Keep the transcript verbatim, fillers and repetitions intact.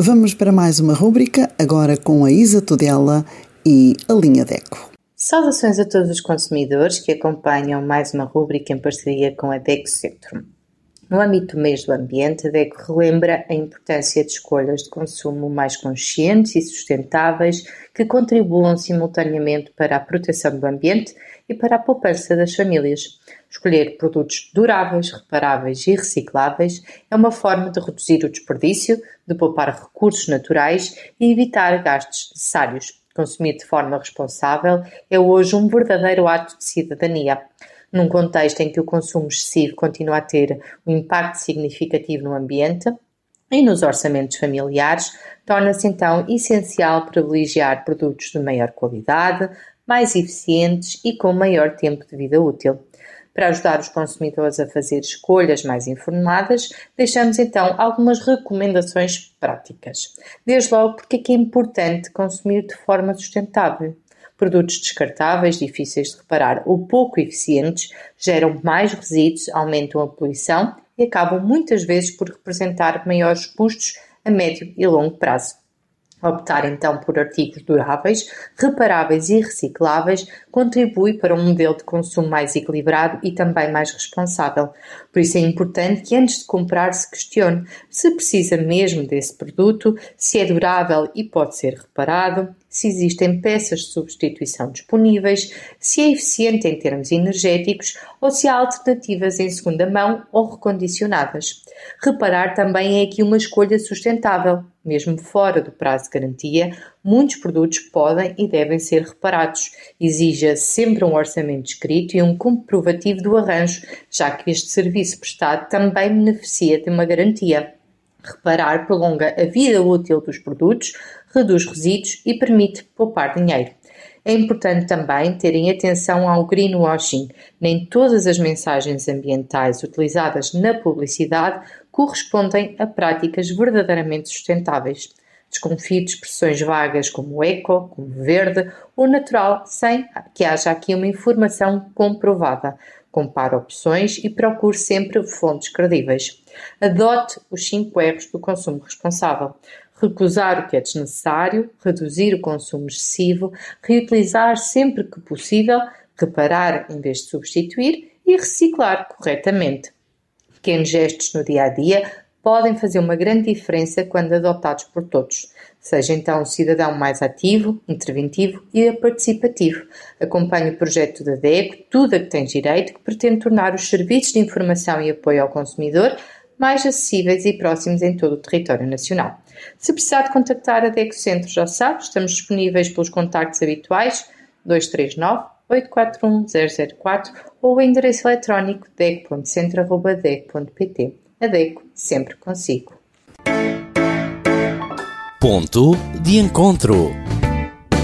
Vamos para mais uma rúbrica, agora com a Isa Tudela e a linha DECO. Saudações a todos os consumidores que acompanham mais uma rúbrica em parceria com a DECO Centro. No âmbito do mês do ambiente, a DECO relembra a importância de escolhas de consumo mais conscientes e sustentáveis que contribuam simultaneamente para a proteção do ambiente e para a poupança das famílias. Escolher produtos duráveis, reparáveis e recicláveis é uma forma de reduzir o desperdício, de poupar recursos naturais e evitar gastos necessários. Consumir de forma responsável é hoje um verdadeiro ato de cidadania. Num contexto em que o consumo excessivo continua a ter um impacto significativo no ambiente e nos orçamentos familiares, torna-se então essencial privilegiar produtos de maior qualidade, mais eficientes e com maior tempo de vida útil. Para ajudar os consumidores a fazer escolhas mais informadas, deixamos então algumas recomendações práticas. Desde logo, porque é que é importante consumir de forma sustentável. Produtos descartáveis, difíceis de reparar ou pouco eficientes geram mais resíduos, aumentam a poluição e acabam muitas vezes por representar maiores custos a médio e longo prazo. Optar então por artigos duráveis, reparáveis e recicláveis contribui para um modelo de consumo mais equilibrado e também mais responsável. Por isso é importante que antes de comprar se questione se precisa mesmo desse produto, se é durável e pode ser reparado, se existem peças de substituição disponíveis, se é eficiente em termos energéticos ou se há alternativas em segunda mão ou recondicionadas. Reparar também é aqui uma escolha sustentável. Mesmo fora do prazo de garantia, muitos produtos podem e devem ser reparados. Exija sempre um orçamento escrito e um comprovativo do arranjo, já que este serviço prestado também beneficia de uma garantia. Reparar prolonga a vida útil dos produtos, reduz resíduos e permite poupar dinheiro. É importante também terem atenção ao greenwashing. Nem todas as mensagens ambientais utilizadas na publicidade correspondem a práticas verdadeiramente sustentáveis. Desconfie de expressões vagas como eco, como verde ou natural, sem que haja aqui uma informação comprovada. Compare opções e procure sempre fontes credíveis. Adote os cinco R's do consumo responsável. Recusar o que é desnecessário, reduzir o consumo excessivo, reutilizar sempre que possível, reparar em vez de substituir e reciclar corretamente. Pequenos gestos no dia-a-dia podem fazer uma grande diferença quando adotados por todos. Seja então um cidadão mais ativo, interventivo e participativo. Acompanhe o projeto da DECO, Tudo a que Tens Direito, que pretende tornar os serviços de informação e apoio ao consumidor mais acessíveis e próximos em todo o território nacional. Se precisar de contactar a DECO Centro, já sabe, estamos disponíveis pelos contactos habituais dois três nove, oito quatro um, zero zero quatro ou o endereço eletrónico deco ponto centro arroba deco ponto pt. A DECO, sempre consigo. Ponto de encontro.